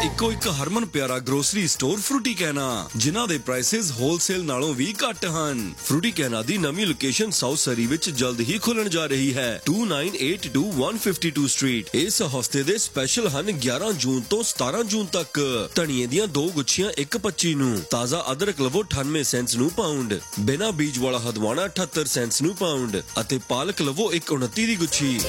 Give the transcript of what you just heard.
ਇੱਕੋ ਇੱਕ ਹਰਮਨ ਪਿਆਰਾ grocery store Frooti ਕਹਿਣਾ, ਜਿਨ੍ਹਾਂ ਦੇ ਪ੍ਰਾਈਸਿਸ ਹੋਲਸੇਲ ਨਾਲੋਂ ਵੀ ਘੱਟ ਹਨ। ਫਰੂਟੀ ਕਹਿਣਾ ਦੀ ਨਵੀਂ ਲੋਕੇਸ਼ਨ ਸਾਊਥ ਸਰੀ ਵਿੱਚ ਜਲਦ ਹੀ ਖੁੱਲਣ ਜਾ ਰਹੀ ਹੈ, 2982 152 ਸਟਰੀਟ। ਇਸ ਹਫਤੇ ਦੇ ਸਪੈਸ਼ਲ ਹਨ 11 ਜੂਨ ਤੋਂ 17 ਜੂਨ ਤੱਕ। ਧਨੀਏ ਦੀਆਂ 2 ਗੁੱਛੀਆਂ 1.25 ਨੂੰ, ਤਾਜ਼ਾ ਅਦਰਕ ਲਵੋ 98 ਸੈਂਟਸ ਨੂੰ ਪਾਉਂਡ, ਬਿਨਾਂ ਬੀਜ ਵਾਲਾ ਹਦਵਾਣਾ 78 ਸੈਂਟਸ ਨੂੰ ਪਾਉਂਡ ਅਤੇ ਪਾਲਕ ਲਵੋ 1.29 ਦੀ ਗੁੱਛੀ।